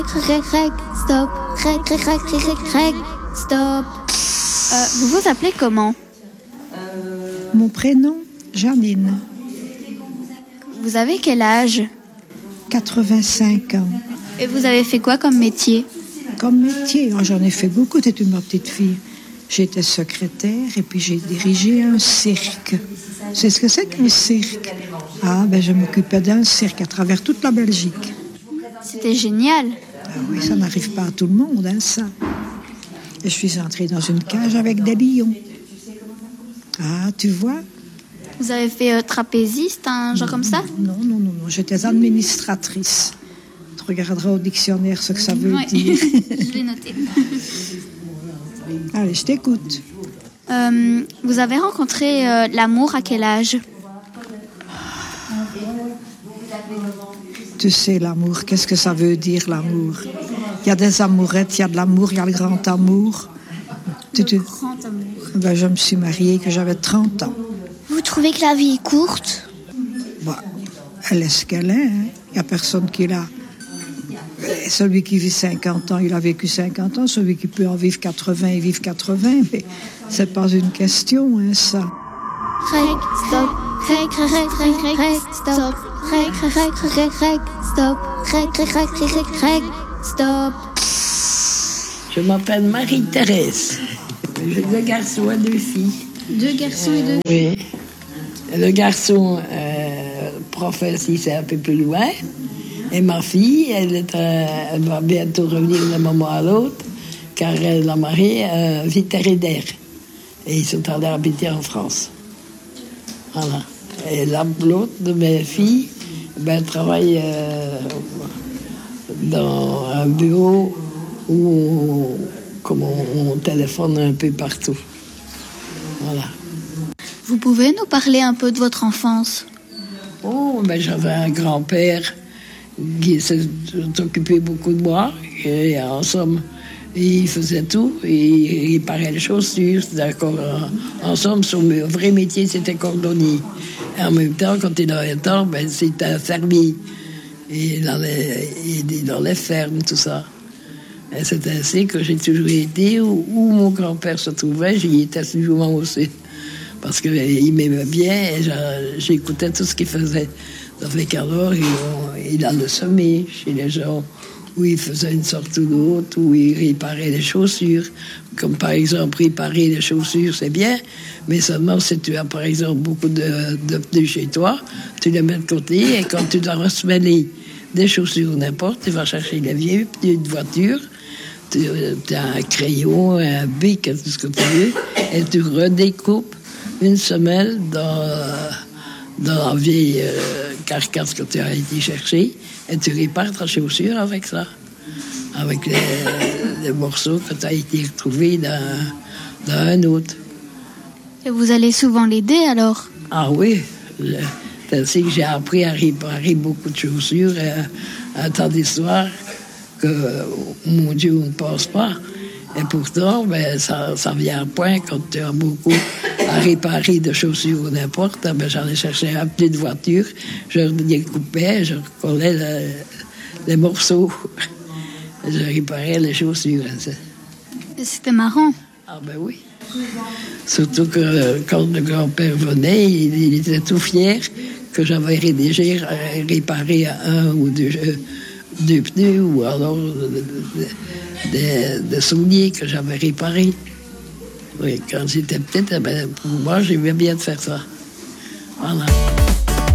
Rec, stop. Rec, stop. Vous vous appelez comment? Mon prénom, Janine, Vous avez quel âge? 85 ans. Et vous avez fait quoi comme métier? Comme métier, j'en ai fait beaucoup, t'es ma petite fille. J'étais secrétaire et puis j'ai dirigé un cirque. C'est ce que c'est qu'un cirque? Je m'occupais d'un cirque à travers toute la Belgique. C'était génial. Ah oui, ça n'arrive pas à tout le monde, ça. Et je suis entrée dans une cage avec des lions. Ah, tu vois? Vous avez fait trapéziste, un genre comme ça? Non. J'étais administratrice. Tu regarderas au dictionnaire ce que ça veut dire. Je l'ai noté. Allez, je t'écoute. Vous avez rencontré l'amour à quel âge? Tu sais, l'amour, qu'est-ce que ça veut dire, l'amour? Il y a des amourettes, il y a de l'amour, il y a le grand amour. Grand amour. Je me suis mariée quand j'avais 30 ans. Vous trouvez que la vie est courte? Elle est ce qu'elle est. Il n'y a personne qui l'a. Celui qui vit 50 ans, il a vécu 50 ans. Celui qui peut en vivre 80, il vit 80. Mais c'est pas une question, ça. Rec, stop. Rec, stop. Rec, stop. Rec, stop. Je m'appelle Marie-Thérèse. J'ai 2 garçons et 2 filles. 2 garçons et 2 filles? Oui. Le garçon, professe ici un peu plus loin. Et ma fille, elle va bientôt revenir d'un moment à l'autre, car la mariée est vétérinaire. Et ils sont allés habiter en France. Voilà. Et l'autre de mes filles, elle travaille dans un bureau où on téléphone un peu partout. Voilà. Vous pouvez nous parler un peu de votre enfance? J'avais un grand-père qui s'occupait beaucoup de moi. Et en somme, il faisait tout. Il réparait les chaussures. D'accord. En somme, son vrai métier, c'était cordonnier. Et en même temps, quand il avait le temps, c'était un fermier. Et il allait dans les fermes, tout ça. Et c'est ainsi que j'ai toujours été où mon grand-père se trouvait, j'y étais toujours aussi. Parce qu'il m'aimait bien et j'écoutais tout ce qu'il faisait. Ça fait qu'alors, il allait semer chez les gens, où il faisait une sorte ou l'autre, où il réparait les chaussures. Comme par exemple, réparer les chaussures, c'est bien, mais seulement si tu as par exemple beaucoup de pneus chez toi, tu les mets de côté et quand tu dois ressemeler des chaussures ou n'importe, tu vas chercher les vieux pneus de voiture. Tu as un crayon, un bic, tout ce que tu veux, et tu redécoupes une semelle dans la vieille carcasse que tu as été chercher, et tu répares ta chaussure avec ça, avec les morceaux que tu as été retrouvé dans un autre. Et vous allez souvent l'aider alors? Ah oui, c'est ainsi que j'ai appris à réparer beaucoup de chaussures, un tas d'histoires que, mon Dieu, on ne passe pas. Et pourtant, ça vient à point quand tu as beaucoup à réparer de chaussures ou n'importe. J'allais chercher un pneu de voiture, je découpais, je recollais les morceaux. Je réparais les chaussures. Et c'était marrant. Ah oui. Surtout que quand le grand-père venait, il était tout fier que j'avais réparé un ou deux pneus ou alors des souliers que j'avais réparés. Oui, quand j'étais petite, pour moi, j'aimais bien de faire ça. Voilà.